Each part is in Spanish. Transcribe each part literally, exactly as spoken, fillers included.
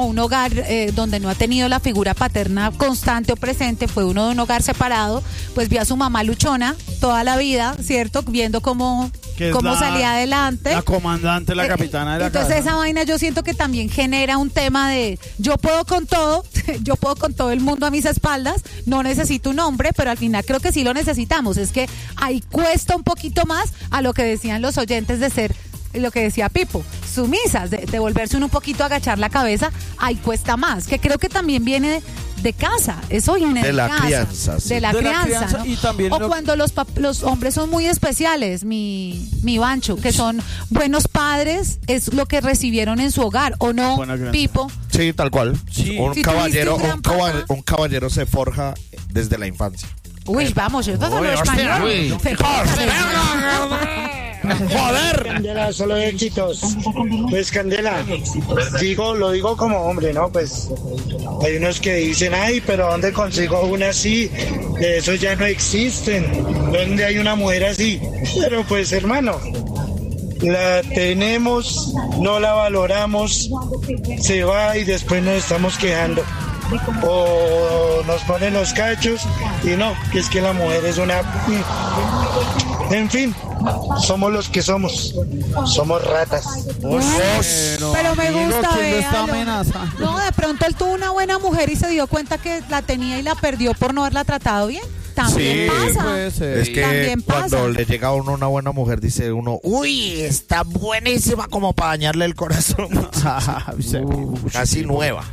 como un hogar eh, donde no ha tenido la figura paterna constante o presente, fue uno de un hogar separado, pues vio a su mamá luchona toda la vida, ¿cierto? Viendo cómo, cómo la, salía adelante. La comandante, la capitana de la Entonces casa. esa vaina yo siento que también genera un tema de yo puedo con todo, yo puedo con todo el mundo a mis espaldas, no necesito un hombre, pero al final creo que sí lo necesitamos. Es que ahí cuesta un poquito más a lo que decían los oyentes de ser, lo que decía Pipo, sumisas, de, de volverse un poquito a agachar la cabeza, ahí cuesta más, que creo que también viene de, de casa, eso viene de, de la casa, crianza, sí. de la de crianza, la crianza ¿no? y también o lo... cuando los pap- los hombres son muy especiales, mi mi Bancho, que son buenos padres, es lo que recibieron en su hogar, ¿o no, Pipo? Sí, tal cual. Sí. Un Si caballero, tuviste un un, gran caba- papá. un caballero se forja desde la infancia. Uy, vamos, yo todo lo español. Uy. Joder. Candela, solo éxitos. Pues Candela, digo, lo digo como hombre, ¿no? Pues hay unos que dicen, ay, pero ¿dónde consigo una así? Eso ya no existen. ¿Dónde hay una mujer así? Pero pues, hermano, la tenemos, no la valoramos, se va y después nos estamos quejando. O nos ponen los cachos y no, que es que la mujer es una... En fin, somos los que somos, somos ratas. Bueno, pero me gusta, véalo. No, de pronto él tuvo una buena mujer y se dio cuenta que la tenía y la perdió por no haberla tratado bien. También Sí, pasa. puede ser. Es que También cuando pasa. le llega a uno una buena mujer, dice uno, uy, está buenísima como para dañarle el corazón. Casi nueva.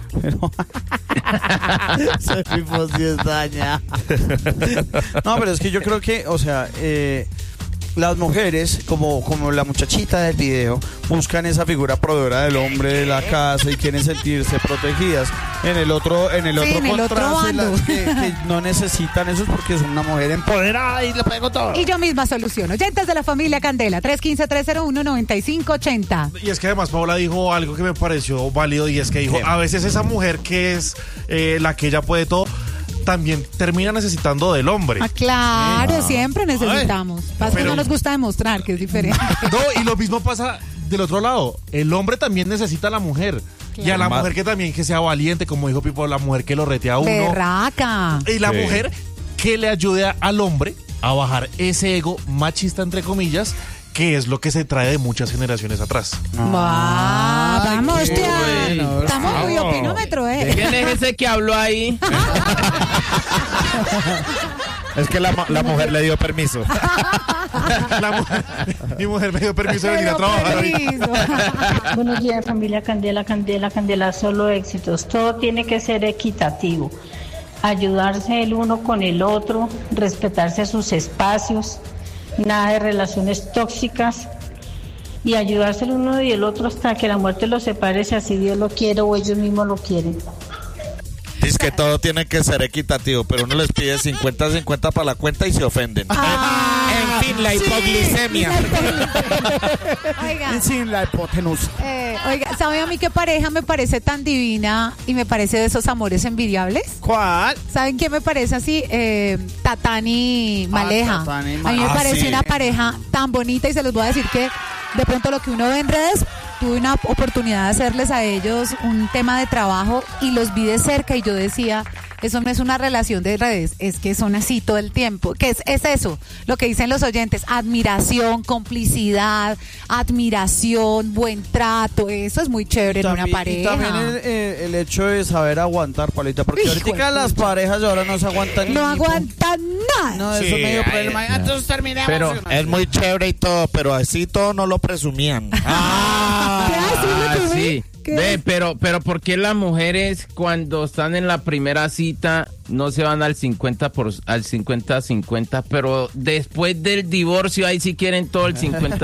Ese Pipo sí es daña. No, pero es que yo creo que, o sea, eh, las mujeres, como, como la muchachita del video, buscan esa figura proveedora del hombre de la casa y quieren sentirse protegidas. En el otro, en el Sí, otro en el otro contraste, bando. las que, que no necesitan eso es porque es una mujer empoderada y le pego todo. Y yo misma soluciono. Oyentes de la familia Candela, tres uno cinco, tres cero uno, nueve cinco ocho cero. Y es que además Paola dijo algo que me pareció válido y es que dijo, a veces esa mujer que es eh, la que ella puede todo, también termina necesitando del hombre. Ah, claro, Sí. siempre necesitamos. Pasa que Pero- no nos gusta demostrar que es diferente. No, y lo mismo pasa del otro lado. El hombre también necesita a la mujer. Claro. Y a la Ma- mujer que también que sea valiente, como dijo Pipo, la mujer que lo rete a uno. Berraca. Y la Sí. mujer que le ayude al hombre a bajar ese ego machista, entre comillas, que es lo que se trae de muchas generaciones atrás. Ah, vamos, qué tía. bueno. Estamos muy Bravo. opinómetro, ¿eh? ¿Quién es ese que habló ahí? Es que la, ma- la mujer le dio permiso. La mujer, mi mujer me dio permiso de venir a trabajar ahorita. Buenos días, familia Candela, Candela, Candela, solo éxitos. Todo tiene que ser equitativo. Ayudarse el uno con el otro, respetarse sus espacios, nada de relaciones tóxicas y ayudarse el uno y el otro hasta que la muerte los separe si así Dios lo quiere o ellos mismos lo quieren. Dice que todo tiene que ser equitativo, pero uno les pide cincuenta cincuenta para la cuenta y se ofenden. Ah, En fin, la hipoglicemia. Oiga, Y sin la hipotenusa. eh, oiga, ¿sabe a mí qué pareja me parece tan divina y me parece de esos amores envidiables? ¿Cuál? ¿Saben quién me parece así? Eh, Tatani Maleja. Tatani A mí me Maleja. parece Ah, sí. una pareja tan bonita y se los voy a decir que de pronto lo que uno ve en redes, tuve una oportunidad de hacerles a ellos un tema de trabajo y los vi de cerca y yo decía, eso no es una relación de redes, es que son así todo el tiempo. ¿Qué es, es eso? Lo que dicen los oyentes, admiración, complicidad, admiración, buen trato, eso es muy chévere en una Y pareja. también el, eh, el hecho de saber aguantar, Palita, porque Hijo ahorita de las pucha. parejas ahora no se aguantan. No ni- aguantan nada. No, eso Sí, es medio ay, problema. ay, Entonces terminamos. Pero- y una- Es muy chévere y todo, pero así todo no lo presumían. Ah, ¿Qué haces, ah, lo que sí. ve? ¿Qué? Ve, pero, pero ¿por qué las mujeres cuando están en la primera cita no se van al cincuenta por, al cincuenta cincuenta, pero después del divorcio ahí sí quieren todo el cincuenta?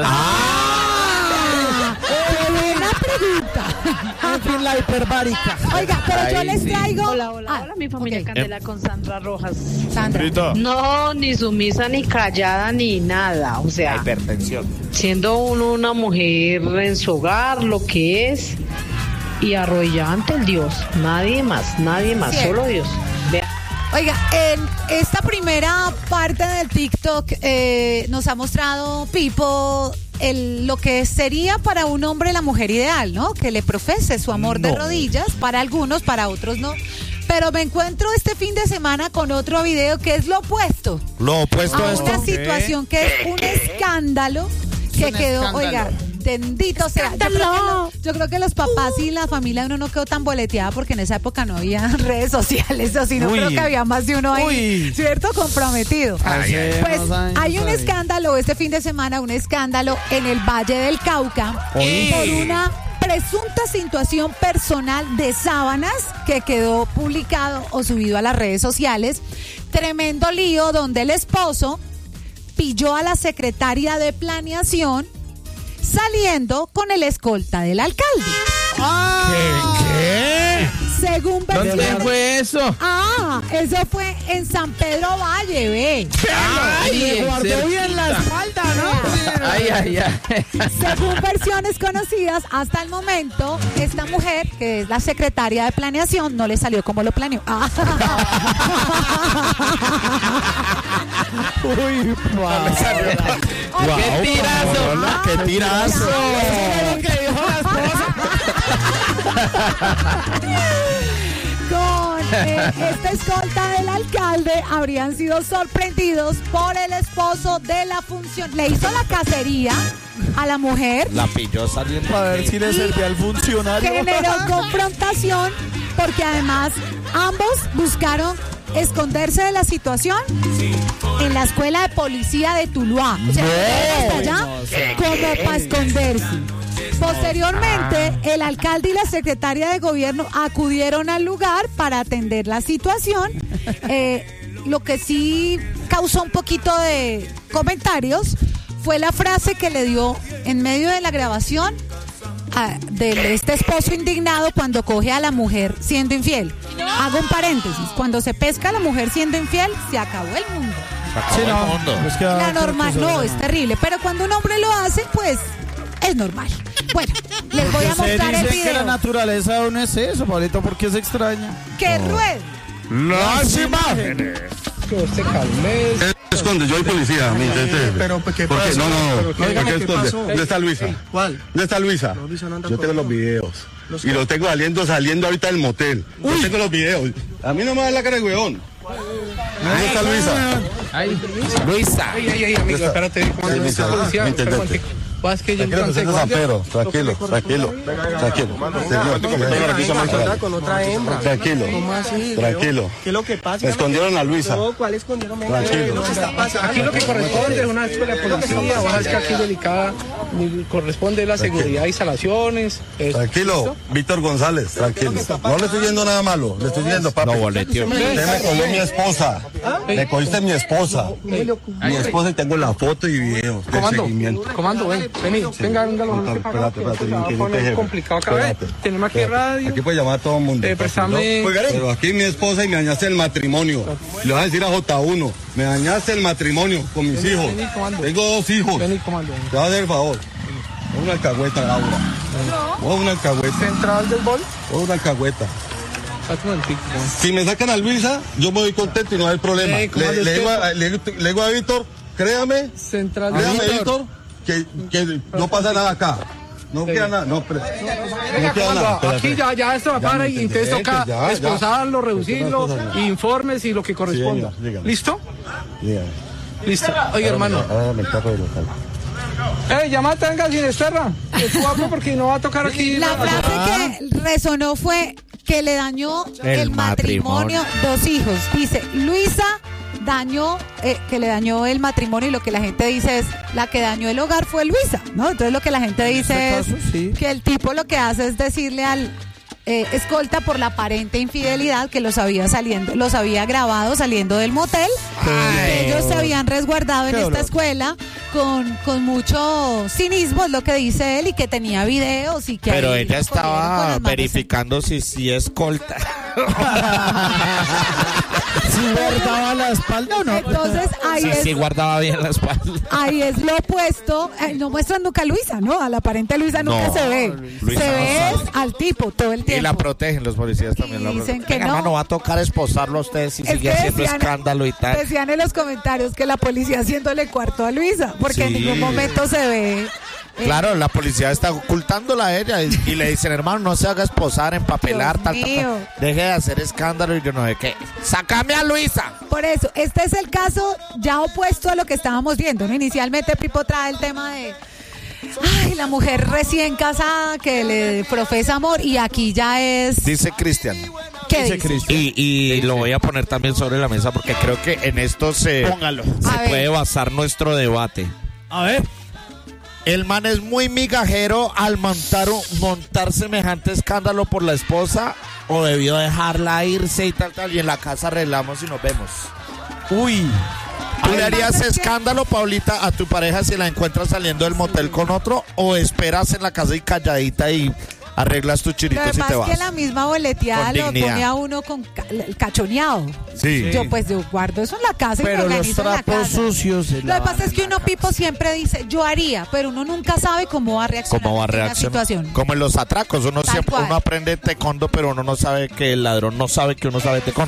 ¡Ah! ¡Qué buena pregunta! En fin, la hiperbárica. Oiga, pero yo Ay, les sí. traigo... Hola, hola, Ah, hola, mi familia ok. Candela con Sandra Rojas. Sandra. No, ni sumisa, ni callada, ni nada. O sea, Hipertensión. siendo uno una mujer en su hogar, lo que es, y arrodillada ante el Dios. Nadie más, nadie más, Cierto. solo Dios. Vea. Oiga, en esta primera parte del TikTok eh, nos ha mostrado Pipo el, lo que sería para un hombre la mujer ideal, ¿no? Que le profese su amor no. de rodillas, para algunos, para otros no. Pero me encuentro este fin de semana con otro video que es lo opuesto. Lo opuesto a a esto. una situación que es un escándalo que quedó, escándalo. oiga, bendito sea. Yo creo, lo, yo creo que los papás y la familia de uno no quedó tan boleteada porque en esa época no había redes sociales, o si no creo que había más de uno ahí, Uy. ¿cierto? Comprometido. Ay, ay, pues hay un escándalo este fin de semana, un escándalo en el Valle del Cauca Uy. por una presunta situación personal de sábanas que quedó publicado o subido a las redes sociales. Tremendo lío donde el esposo pilló a la secretaria de planeación saliendo con el escolta del alcalde. Ah, ¿Qué? ¿Qué? Según ¿Dónde versiones, fue eso? Ah, eso fue en San Pedro Valle, ve. Ay, le guardó cerquita. bien la espalda, ¿no? Ay, ay, ay. Según versiones conocidas, hasta el momento, esta mujer, que es la secretaria de planeación, no le salió como lo planeó. Ah. Uy, wow. Wow. ¡Qué tirazo! Ah, ¡Qué tirazo! Es lo que dijo la esposa. Con eh, esta escolta del alcalde habrían sido sorprendidos por el esposo de la función. Le hizo la cacería a la mujer. La pilló saliendo a ver si le servía al funcionario. Generó confrontación porque además ambos buscaron esconderse de la situación en la escuela de policía de Tuluá. O sea, no, hasta allá no, como para esconderse. Posteriormente, el alcalde y la secretaria de gobierno acudieron al lugar para atender la situación. Eh, lo que sí causó un poquito de comentarios fue la frase que le dio en medio de la grabación a, de este esposo indignado cuando coge a la mujer siendo infiel. Hago un paréntesis. Cuando se pesca a la mujer siendo infiel, se acabó el mundo. Se acabó sí, el mundo. No. Es que la normal, no, es terrible. Pero cuando un hombre lo hace, pues es normal. Bueno, les voy a mostrar el video. Que la naturaleza no es eso, Pablito, porque es extraña. Que no. ruede las imágenes. Que usted calme. Esconde, yo soy policía, mi intente. Pero, ¿qué ¿Por qué? No, no, no. ¿Qué, ¿Por qué esconde? pasó? ¿Dónde está Luisa? ¿Cuál? ¿Dónde está Luisa? No, Luisa no anda yo tengo los videos. Los y los tengo saliendo, saliendo ahorita del motel. Uy. Yo tengo los videos. A mí no me da la cara de weón. ¿Dónde está Luisa? Ay, Luisa. Ay, ay, ay, amigo, espérate. ¿Cuándo está policía? Pues que yo tranquilo, San Pedro, tranquilo, tranquilo, tranquilo. Con otra hembra. Tranquilo, tranquilo. ¿Qué es lo que pasa? Escondieron a Luisa. No, ¿cuál escondieron? Tranquilo. Aquí lo que corresponde es una escuela de policía. Baja es que aquí delicada corresponde la seguridad, instalaciones. Tranquilo, Víctor González, tranquilo. No le estoy viendo nada malo, le estoy viendo, papi. No, boleteo. Usted me cogió mi esposa. Me cogiste mi esposa. Mi esposa y tengo la foto y video del seguimiento. Comando, ven. Vení, venga, venga, los espérate, espérate, va a poner complicado acá, ¿ves? Tenemos aquí radio. Aquí puede llamar a todo el mundo. Eh, préstame. ¿No? Pero aquí mi esposa y me dañaste el matrimonio. Le vas a decir a J uno, me dañaste el matrimonio con mis vení, hijos. Vení, Tengo dos hijos. Vení, comando. Te vas a hacer el favor. Una alcahueta, Laura. No. Una alcahueta. Central del bol. Una alcahueta. Si me sacan a Luisa, yo me voy contento y no hay problema. Eh, le, le, digo a, le, le digo a Víctor, créame, Central créame, Víctor. Víctor Que, que no pasa nada acá. No sí. queda nada. No, pero, no queda nada. Aquí ya, ya esto va para y entonces toca ya, esposarlo, ya. reducirlo, no informes y lo que corresponda. Sí, dígame, dígame. ¿Listo? Dígame. Listo. Oye, hermano. Eh, llamate, venga, sin esterra. Es guapo porque no va a tocar aquí. La frase ah. que resonó fue que le dañó el, el matrimonio, matrimonio dos hijos. Dice, Luisa dañó, eh, que le dañó el matrimonio y lo que la gente dice es, la que dañó el hogar fue Luisa, ¿no? Entonces lo que la gente dice este es caso, sí. que el tipo lo que hace es decirle al eh, escolta por la aparente infidelidad que los había saliendo, los había grabado saliendo del motel, y que ellos se habían resguardado en esta escuela con, con mucho cinismo, es lo que dice él, y que tenía videos y que pero ahí ella estaba verificando si si escolta. ¿Si guardaba la espalda o no? Entonces ahí sí, es, sí guardaba bien la espalda. Ahí es lo opuesto. Eh, no muestran nunca a Luisa, ¿no? A la aparente Luisa nunca no, se ve. Luisa se no ve sale. Al tipo todo el tiempo. Y la protegen los policías también. Y la dicen que Venga, no. mano, va a tocar esposarlo a ustedes si sigue haciendo decían, escándalo y tal. Decían en los comentarios que la policía haciéndole cuarto a Luisa, porque sí. en ningún momento se ve Claro, la policía está ocultándola a ella y, y le dicen, hermano, no se haga esposar, empapelar, tal, tal, tal. Deje de hacer escándalo y yo no sé qué. ¡Sácame a Luisa! Por eso, este es el caso ya opuesto a lo que estábamos viendo, ¿no? Inicialmente Pipo trae el tema de... Ay, la mujer recién casada que le profesa amor y aquí ya es... Dice Cristian. ¿Qué dice? dice? Y, y lo voy a poner también sobre la mesa porque creo que en esto se, Póngalo. se puede basar nuestro debate. A ver. El man es muy migajero al montar, montar semejante escándalo por la esposa o debió dejarla irse y tal, tal, y en la casa arreglamos y nos vemos. Uy. ¿Tú le harías escándalo, Paulita, a tu pareja si la encuentras saliendo del motel con otro o esperas en la casa y calladita y arreglas tus Lo chiritos que y te pasa vas? es que la misma boleteada Con lo dignidad. pone a uno con ca- el cachoneado. Sí. Yo pues yo guardo eso en la casa y me Pero los organizo en la trapos casa. sucios se Lo que lavan pasa es en que la uno, casa. Pipo, siempre dice, yo haría, pero uno nunca sabe cómo va a reaccionar ¿Cómo va a en la reaccionar? situación. Como en los atracos, uno Tal siempre cual. uno aprende taekwondo, pero uno no sabe que el ladrón no sabe que uno sabe taekwondo.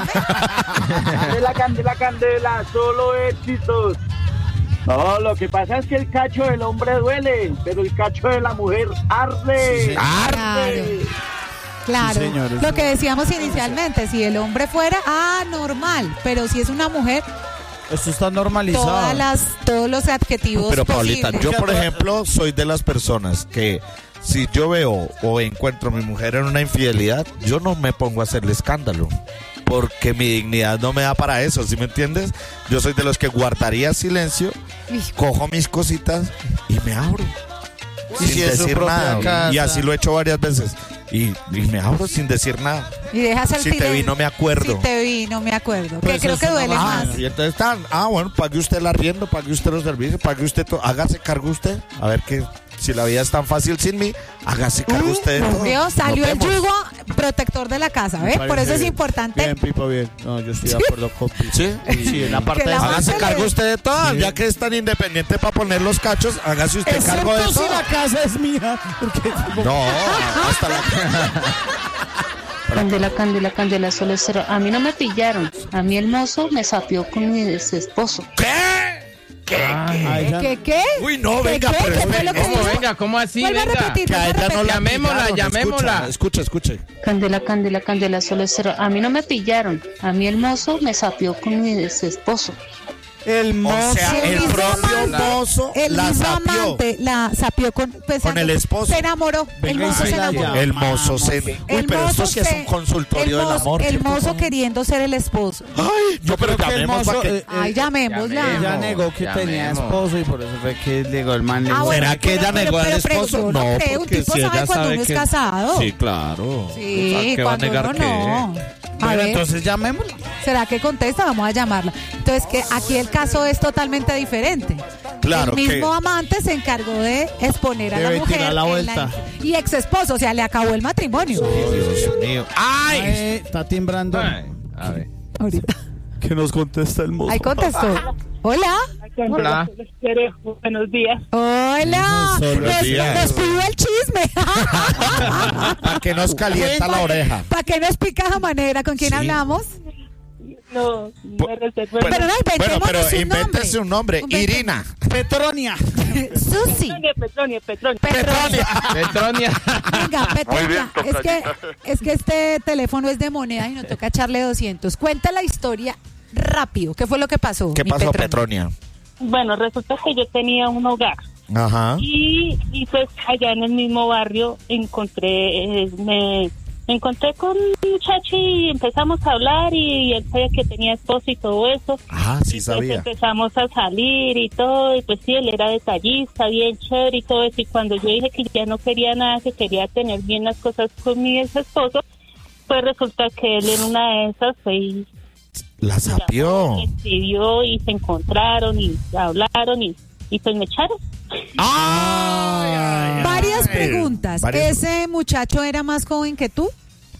Candela, candela, candela, solo éxitos. No, lo que pasa es que el cacho del hombre duele, pero el cacho de la mujer arde. Sí, ¡Arde! Claro, Sí, señor, eso- lo que decíamos inicialmente, si el hombre fuera, ah, normal, pero si es una mujer, Esto está normalizado. todas las, todos los adjetivos Pero Paulita, posibles. yo por ejemplo soy de las personas que si yo veo o encuentro a mi mujer en una infidelidad, yo no me pongo a hacerle escándalo. Porque mi dignidad no me da para eso, ¿sí me entiendes? Yo soy de los que guardaría silencio, cojo mis cositas y me abro. Y sin si es su decir propia nada. casa. Y así lo he hecho varias veces. Y, y me abro sin decir nada. Y dejas el Si te silencio. vi, no me acuerdo. Si te vi, no me acuerdo. Pues que creo eso que es duele una más. Ah, y entonces están, ah, bueno, pague usted el arriendo, pague usted los servicios, pague usted todo, hágase cargo usted, a ver que si la vida es tan fácil sin mí, hágase cargo usted de todo. Dios, salió Nos el vemos. yugo protector de la casa, Me ¿ves? Por parece eso es bien. importante. Bien, Pipo, bien. No, yo estoy de acuerdo con Pipo. ¿Sí? Sí, en la parte Que de la Hágase Hágase cargo le- usted de todo, Sí. ya que es tan independiente para poner los cachos, hágase usted cargo de Excepto todo. si la casa es mía. Porque No, hasta la... Candela, candela, candela, solo cero. A mí no me pillaron. A mí el mozo me sapió con mi ex esposo. ¿Qué? ¿Qué? Ay, ya- ¿Qué qué? Uy, no, ¿Qué, venga, qué? pero ¿Qué fue espere, lo que ¿Cómo? dijo? Venga, ¿cómo así? Vuelve a Venga. repetir, Que a vuelve a ella no repetir. la Llamémosla, pillaron, llamémosla. Escucha, escucha. Candela, candela, candela, solo cero. A mí no me pillaron. A mí el mozo me sapió con mi ex esposo. El mozo. O sea, el el mismo propio amante, mozo el la mismo sapió. amante la sapió con, pensando- el esposo. Se enamoró. El Venga y mozo se se la enamoró. llama. El mozo se... Uy, El pero esto mozo sí es se- un consultorio el del mozo- amor. El ¿cierto? mozo queriendo ser el esposo. Ay, yo pero creo que el llamemos mozo, para que... eh, Ay, llamémosla. llamemos. Ella negó que tenía Llamemos. esposo y por eso fue que llegó el man. le Ah, dijo, bueno, ¿Será que pero- ella pero- negó al pero esposo? pregunto, No, no creo, un porque tipo si sabe ella cuando sabe uno es que... casado. Sí, claro. Sí, ¿Qué va a cuando negar uno qué? no. A Bueno, ver, entonces llamémosla. ¿será que contesta? Vamos a llamarla. Entonces, que aquí el caso es totalmente diferente. Claro el mismo que- amante se encargó de exponer a Debe la mujer. tirar la en vuelta. y ex esposo, o sea, le acabó el matrimonio. Dios mío. ¡Ay! Ay, está timbrando. Ay, a ver. Ahorita. Que nos contesta el mozo. Ahí contestó. Hola. Hola. Buenos días. Hola. Solo Nos, días. nos pidió el chisme. Para que nos calienta la oreja. ¿Para qué nos pica esa manera? ¿Con quién Sí. hablamos? No, Bu- me reservo. Bueno, Pero no, inventémonos bueno, pero un invéntese un nombre. nombre. Irina. Petronia. Susi. Petronia, Petronia. Petronia. Petronia. Venga, Muy bien, Petronia. Es que, es que este teléfono es de moneda y nos toca echarle doscientos. Cuenta la historia rápido. ¿Qué fue lo que pasó? ¿Qué mi pasó, Petronia? Petronia? Bueno, resulta que yo tenía un hogar Ajá. y, y pues allá en el mismo barrio encontré, eh, me, me encontré con un muchacho y empezamos a hablar y él sabía que tenía esposo y todo eso. Ah, sí Y pues sabía. empezamos a salir y todo, y pues sí, él era detallista, bien chévere y todo eso, y cuando yo dije que ya no quería nada, que quería tener bien las cosas con mi ex esposo, pues resulta que él en una de esas fue y La sapió. me escribió y se encontraron y hablaron y, y pues me echaron. Ay, ay, ay. Varias preguntas. Varias- ¿Ese muchacho era más joven que tú?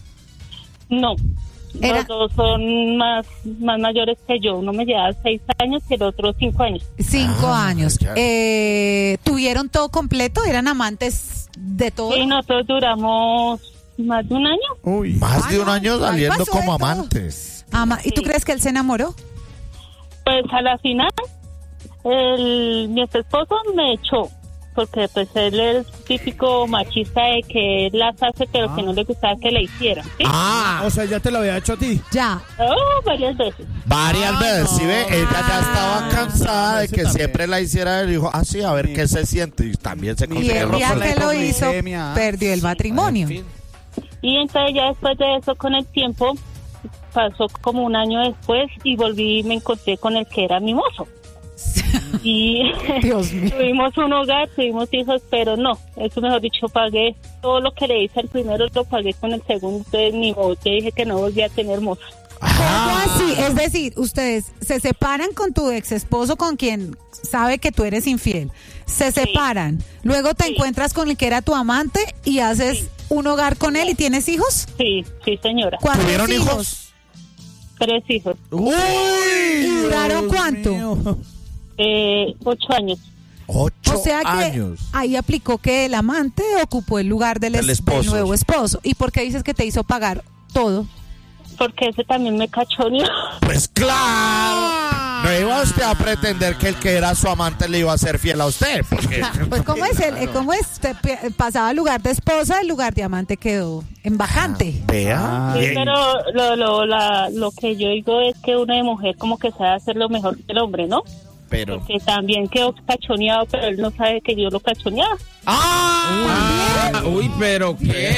No, Era- los dos son más, más mayores que yo, uno me lleva seis años y el otro cinco años. Cinco Ah, años. ya. Eh, ¿Tuvieron todo completo? ¿Eran amantes de todo? Y nosotros duramos más de un año. Uy. Más de Ah, un no, año ahí saliendo pasó de como todo. amantes. Ama- ¿Y tú Sí. crees que él se enamoró? Pues a la final, el, mi ex esposo me echó. porque pues él es típico machista de que él las hace, pero ah. que no le gustaba que le hicieran. ¿Sí? Ah, o sea, ya te lo había hecho a ti. Ya. Oh, varias veces. Varias ah, veces, no. ¿sí ve? Ella ya estaba cansada no, de que también. siempre la hiciera. Él dijo, ah, sí, a ver sí. qué se siente. Y también se Y consiguió el día que lo hizo, perdió el matrimonio. En fin. Y entonces ya después de eso, con el tiempo, pasó como un año después y volví y me encontré con el que era mi mozo. Y tuvimos un hogar, tuvimos hijos, pero no, eso mejor dicho, pagué todo lo que le hice al primero, lo pagué con el segundo, entonces ni modo, te dije que no volvía a tener mozo. ¿Cómo así? Es decir, ustedes se separan con tu ex esposo, con quien sabe que tú eres infiel, se sí. separan, luego te sí. encuentras con el que era tu amante y haces sí. un hogar con él y tienes hijos. Sí, sí señora. ¿Tuvieron hijos? hijos? Tres hijos. Uy, ¿y duraron Dios cuánto? Mío. Eh, ocho años. Ocho o sea que años. Ahí aplicó que el amante ocupó el lugar del, es, del nuevo esposo. ¿Y por qué dices que te hizo pagar todo? Porque ese también me cachoneó. Pues claro. No iba usted a pretender que el que era su amante le iba a ser fiel a usted. Porque... Pues ¿cómo es? El, ¿cómo es? Te pasaba el lugar de esposa, el lugar de amante quedó en vacante. Ah, vea. Sí, pero lo, lo, la, lo que yo digo es que una de mujer como que sabe hacer lo mejor que el hombre, ¿no? Pero... Porque también quedó cachoneado, pero él no sabe que yo lo cachoneaba. ¡Ah! ah uy, pero ¿qué?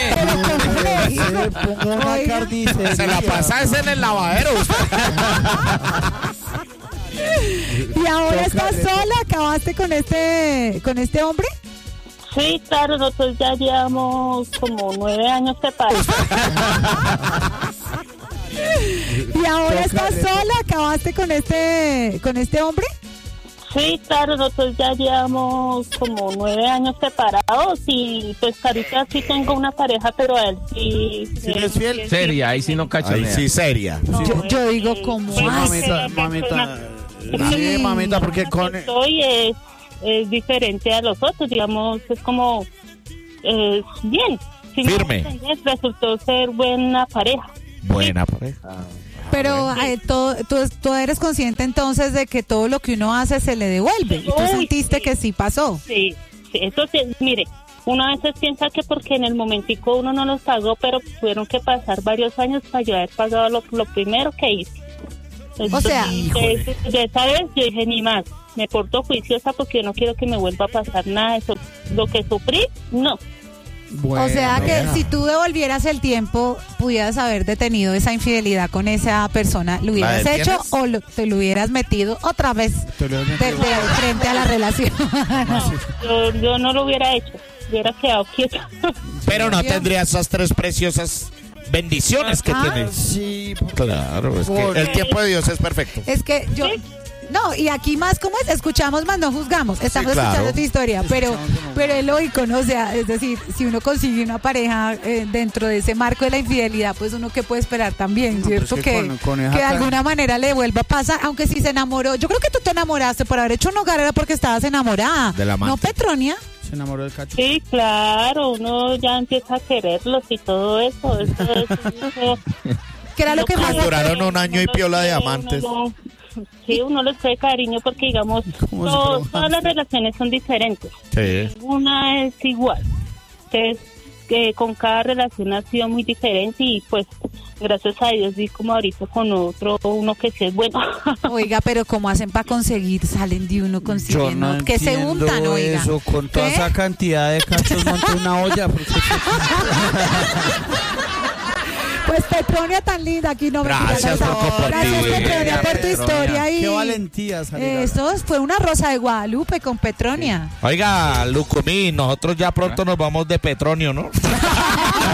Se, se la pasa es en el lavadero. ¿Y ahora estás sola? ¿Acabaste con este, con este hombre? Sí, claro, nosotros ya llevamos como nueve años separados. ¿Y ahora estás sola? ¿Acabaste con este, con este hombre? Sí, claro, nosotros ya llevamos como nueve años separados y pues ahorita sí tengo una pareja, pero a él sí... ¿Sí es fiel? Sí, seria, ahí sí no cachonea. Ahí sí, seria. No, yo, yo digo, ¿cómo sí, hace? mamita, mamita, sí, mamita, porque con... Estoy es, es diferente a los otros, digamos, es como... Eh, bien. Si firme. Me resultó ser buena pareja. Buena pareja. Pero eh, todo, tú, tú eres consciente entonces de que todo lo que uno hace se le devuelve. Y tú Uy, sentiste sí. que sí pasó. Sí, sí, eso sí, mire, uno a veces piensa que porque en el momentico uno no los pagó, pero tuvieron que pasar varios años para yo haber pagado lo, lo primero que hice. Entonces, o sea, de, de esa vez yo dije, ni más, me porto juiciosa porque no quiero que me vuelva a pasar nada de eso. Lo que sufrí, no. Bueno, o sea que bueno. Si tú devolvieras el tiempo, pudieras haber detenido esa infidelidad con esa persona, ¿lo hubieras hecho o lo, te lo hubieras metido otra vez de, de frente a la relación? No, yo, yo no lo hubiera hecho, hubiera quedado quieta. Pero no tendría esas tres preciosas bendiciones que ah, tienes. Sí, claro, es que el tiempo de Dios es perfecto. Es que yo... No, y aquí más, ¿cómo es? Escuchamos más, no juzgamos. Estamos sí, claro. escuchando tu historia, pero pero es lógico, ¿no? O sea, es decir, si uno consigue una pareja eh, dentro de ese marco de la infidelidad, pues uno qué puede esperar también, no, ¿cierto? Es que, que, con, con que de alguna manera le vuelva a pasar, aunque si se enamoró. Yo creo que tú te enamoraste por haber hecho un hogar, era porque estabas enamorada. De la ¿No, Petronia? Se enamoró del cacho. Sí, claro, uno ya empieza a quererlos y todo eso. eso, eso, eso. ¿Qué era lo que más? Duraron un año y piola de amantes. No, sí, uno les coge cariño porque, digamos, todo, todas las relaciones son diferentes. Sí. Una es igual. Entonces, que con cada relación ha sido muy diferente y, pues, gracias a Dios, vi como ahorita con otro, uno que sí es bueno. Oiga, pero ¿cómo hacen para conseguir? Salen de uno consiguiendo. No que se untan, oiga. Eso, con toda ¿Qué? Esa cantidad de cachos monté una olla. Porque... Pues Petronia tan linda, aquí no me Gracias, no, por Gracias ti, Petronia por tu historia y qué valentía salir. Eso fue una rosa de Guadalupe con Petronia. Sí. Oiga, Lucumí, nosotros ya pronto nos vamos de Petronio, ¿no?